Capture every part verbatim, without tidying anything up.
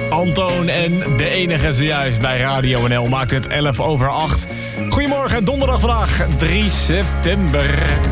Antoon en de enige zojuist bij Radio N L maakt het elf over acht. Goedemorgen, donderdag vandaag, drie september.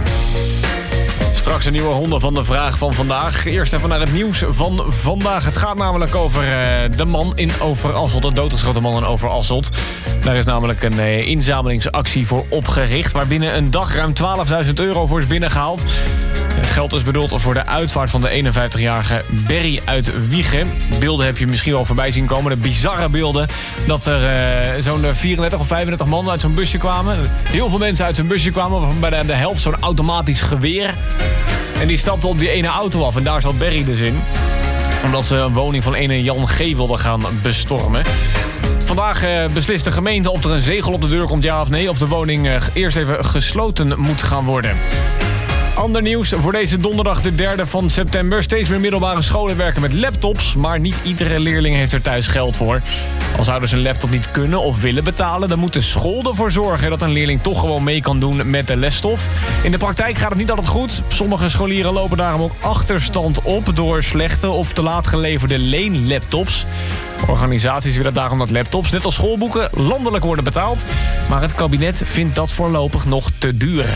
Straks een nieuwe ronde van de vraag van vandaag. Eerst even naar het nieuws van vandaag. Het gaat namelijk over uh, de man in Overasselt, de doodgeschoten man in Overasselt. Daar is namelijk een uh, inzamelingsactie voor opgericht, waar binnen een dag ruim twaalfduizend euro voor is binnengehaald. Het geld is bedoeld voor de uitvaart van de eenenvijftigjarige Berry uit Wijchen. Beelden heb je misschien wel voorbij zien komen. De bizarre beelden dat er uh, zo'n vierendertig of vijfendertig man uit zo'n busje kwamen. Heel veel mensen uit zo'n busje kwamen, waarvan bij de, de helft zo'n automatisch geweer. En die stapten op die ene auto af en daar zat Berry dus in. Omdat ze een woning van ene Jan G. wilden gaan bestormen. Vandaag uh, beslist de gemeente of er een zegel op de deur komt, ja of nee. Of de woning uh, eerst even gesloten moet gaan worden. Ander nieuws voor deze donderdag de derde van september. Steeds meer middelbare scholen werken met laptops, maar niet iedere leerling heeft er thuis geld voor. Als ouders een laptop niet kunnen of willen betalen, dan moet de school ervoor zorgen dat een leerling toch gewoon mee kan doen met de lesstof. In de praktijk gaat het niet altijd goed. Sommige scholieren lopen daarom ook achterstand op door slechte of te laat geleverde leenlaptops. Organisaties willen daarom dat laptops, net als schoolboeken, landelijk worden betaald. Maar het kabinet vindt dat voorlopig nog te duur.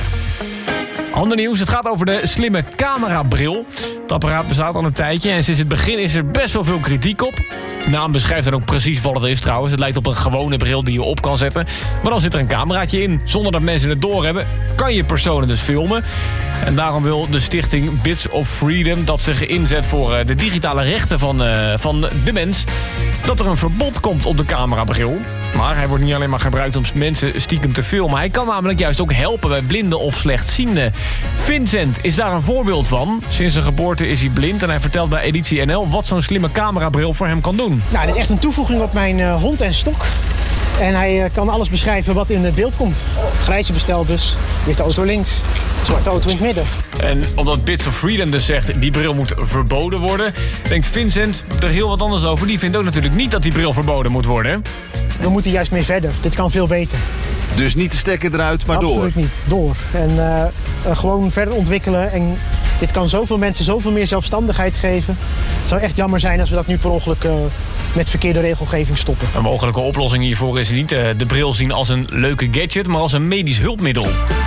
Ander nieuws, het gaat over de slimme camerabril. Het apparaat bestaat al een tijdje en sinds het begin is er best wel veel kritiek op. De naam beschrijft dan ook precies wat het is trouwens. Het lijkt op een gewone bril die je op kan zetten. Maar dan zit er een cameraatje in. Zonder dat mensen het doorhebben, kan je personen dus filmen. En daarom wil de stichting Bits of Freedom dat zich inzet voor de digitale rechten van, uh, van de mens. Dat er een verbod komt op de camerabril. Maar hij wordt niet alleen maar gebruikt om mensen stiekem te filmen. Hij kan namelijk juist ook helpen bij blinden of slechtzienden. Vincent is daar een voorbeeld van. Sinds zijn geboorte is hij blind en hij vertelt bij Editie N L wat zo'n slimme camerabril voor hem kan doen. Nou, dit is echt een toevoeging op mijn uh, hond en stok. En hij uh, kan alles beschrijven wat in het beeld komt. Grijze bestelbus, die heeft de auto links, zwarte auto in het midden. En omdat Bits of Freedom dus zegt die bril moet verboden worden, denkt Vincent er heel wat anders over. Die vindt ook natuurlijk niet dat die bril verboden moet worden. We moeten juist mee verder. Dit kan veel beter. Dus niet de stekker eruit, maar Absoluut door? Absoluut niet. Door. En uh, uh, gewoon verder ontwikkelen. En dit kan zoveel mensen zoveel meer zelfstandigheid geven. Het zou echt jammer zijn als we dat nu per ongeluk uh, met verkeerde regelgeving stoppen. Een mogelijke oplossing hiervoor is niet uh, de bril zien als een leuke gadget, maar als een medisch hulpmiddel.